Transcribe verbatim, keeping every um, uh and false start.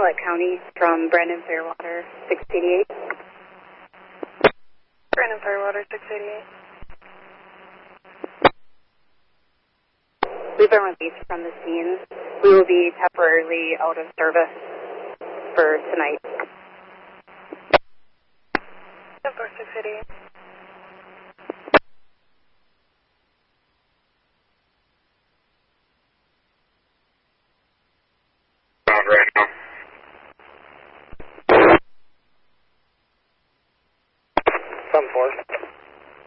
Collette County from Brandon Fairwater, six eighty-eight. Brandon Fairwater, six eighty-eight. We've been released from the scene. We will be temporarily out of service for tonight. ten four, six eighty-eight. Sound right now. ten four.